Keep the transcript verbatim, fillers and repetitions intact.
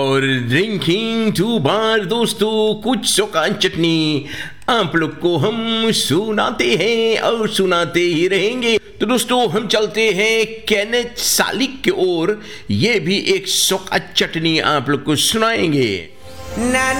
और drinking to बार दोस्तों, कुछ सुकान चटनी आप लोग को हम सुनाते हैं और सुनाते ही रहेंगे। तो दोस्तों हम चलते हैं केनेथ सालिक की ओर, ये भी एक सुका चटनी आप लोग को सुनाएंगे।